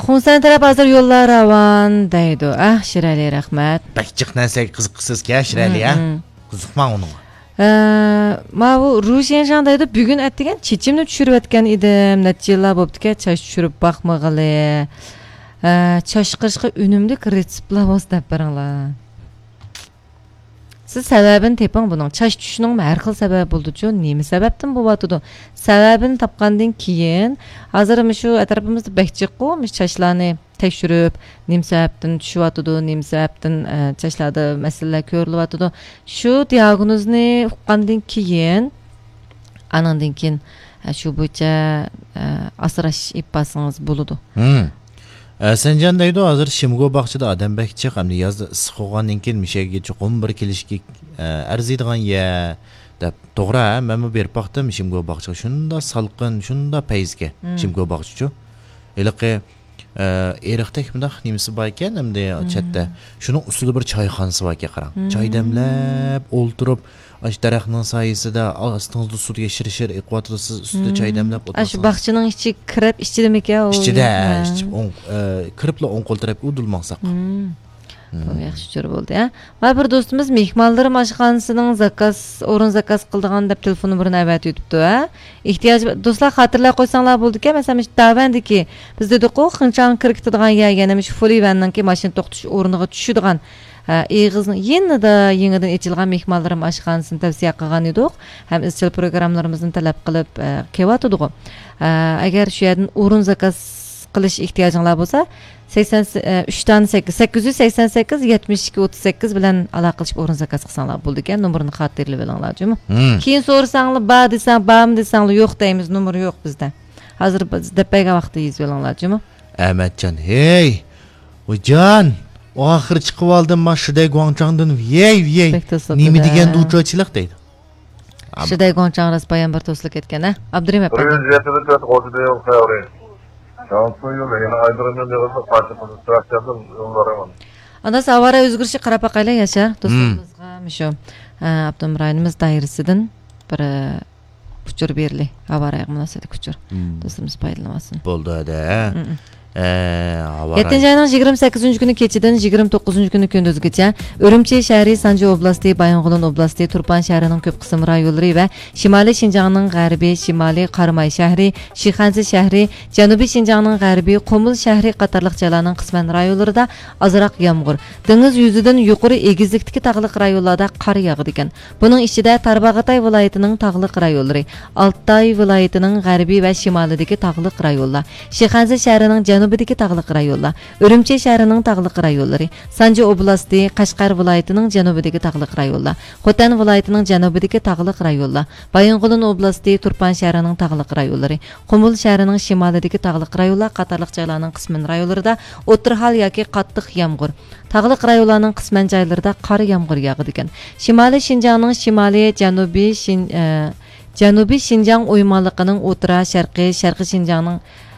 Xunsan taraf hazır yollar ravan deydi. Şirali rahmat. Bakçıq nəsə qızıqsız ki, Şirali ya. Qızıqma onun. Ma bu Ruşenjan deydi. Bugün ettigen çiçimni düşürüp etken idim. Netçilla boptike çaş düşürüp bakmagalı. Çaşqırışqı ünümlük retsipla boz dep barыңlar. Siz sebebini tepin bunun. Çaş düşüşünün her xil sebebi bulducu. Nemi sebeptin bu batıdı? Sebebini tapqandın keyin hazır şu etrafımızda bekçik qo'ymuş çaşlarını tekşürüp nem sebeptin düşüvatıdı, nem sebeptin çaşlarda meseleler körülüvatıdı. Şu diagnozni uqqandın keyin anandın keyin şu boyunca asıraş ipasınız buludu. Sencan deydi hazır Şimgo bakçıda adam bekçi hamda yazda sıqoğandan keyin mishega cho'qim bir kelishga arziydigan ya deb to'g'ri men berib baxtim Şimgo bakçı shunda salqin shunda payizga Şimgo bakçı eliqi eriqdek bundaq nimasi bor ekan hamda chatda shuning ustida bir choyxonasi bor ekan qarang choy damlab o'ltirib aş daraxtning soyasida ostingizda suvga shirishir ekvatorsiz ustida choy damlab o'tirasiz. Aş baxchining ichi kirib ichidimi ekan? Ichida kiribla o'ng qo'l tarafga udilmoqsaq. Bu yaxshi jo'r bo'ldi, ha. Va bir do'stimiz mehmonlarim oshxonasining o'rin zakaz qildigan deb telefon numerini avat yutibdi, ha. Ehtiyoj do'stlar xotirlab qo'ysanglar bo'ldi-ku, masalan, davandiki biz dedik-ku, xinchon kirkitadigan yana shu Folivandanki mashina to'xtash o'rniga tushadigan Eğizning yenidan echilgan mehmonlarim oshxonasini tavsiya qilgan edik. Ham izchil programmalarimizni talab qilib kelyotdik. Agar shu yerdan o'rin zakaz qilish ehtiyojinglar bo'lsa 83 dan 888 72 38 bilan aloqa qilib o'rin zakaz qilsanglar bo'ldi ekan. Nomerini xotirlab olinglar, jumi. Keyin so'rasanglar, ba desang, bam desanglar, yo'q deymiz, nomer yo'q bizda. Hozir bizda payga vaqtda yozib olinglar, jumi. Ahmadjon, hey. Ojan Oxir chiqib oldim ma Shiday Guangchangdan yey. Nima degan duchochilik deydi. Shiday Guangchang raspayan bir to'slik etgan, ha? Abdurim aka. Ana savara o'zgarishi qarab baqaylar Yashar do'stlarimizga shu Abdum rayonimiz dairasidan bir kuchur berli. Avaraga munosabat kuchur. Do'stimiz foydalanmasin. Bo'ldi-da. 7 ayning 28 kuni kechidan 29 kuni kunduzgacha Urumchi shahri, Sanji oblasti, Bayonqulon oblasti, Turpan shahrining ko'p qism rayonlari va Shimoliy Shinjongning g'arbiy, Shimoliy Qarmay shahri, Shixansi shahri, Janubiy Shinjongning g'arbiy, Qumul shahri qatorliq joylarning qisman rayonlarida ozroq yomg'ir, dengiz yuzidan yuqori egizlikdagi tog'liq rayonlarda qor yog'di ekan. Buning ichida Tarbag'atay viloyatining tog'liq rayonlari, Altay viloyatining g'arbiy va shimolidagi tog'liq rayonlar, Shixansi shahrining janubidagi tog'liq rayonlar, Urumchi shahrining tog'liq rayonlari, Sanji oblasti, Qashqar viloyatining janubidagi tog'liq rayonlar, Xotan viloyatining janubidagi tog'liq rayonlar, Bayonqulon oblasti, Turpan shahrining tog'liq rayonlari, Qumul shahrining shimolidagi tog'liq rayonlar qatorliq joylarning qisman rayonlarida o'tirhal yoki qattiq yomg'ir, tog'liq rayonlarning qisman joylarida qor yomg'ir yog'di ekan. Shimoliy Shinjongning shimoliy, janubiy Shinjong o'ymonligining o'tira, sharqiy Shinjongning